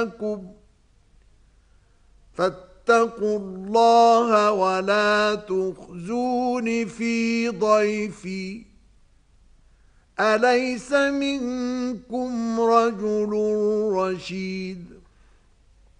فاتقوا الله ولا تخزون في ضيفي أليس منكم رجل رشيد